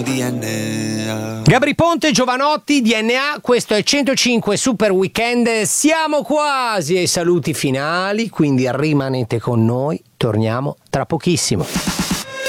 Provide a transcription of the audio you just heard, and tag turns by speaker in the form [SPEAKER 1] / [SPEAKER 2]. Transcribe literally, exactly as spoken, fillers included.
[SPEAKER 1] D N A.
[SPEAKER 2] Gabri Ponte, Giovanotti, D N A, questo è centocinque Super Weekend, siamo quasi ai saluti finali, quindi rimanete con noi, torniamo tra pochissimo.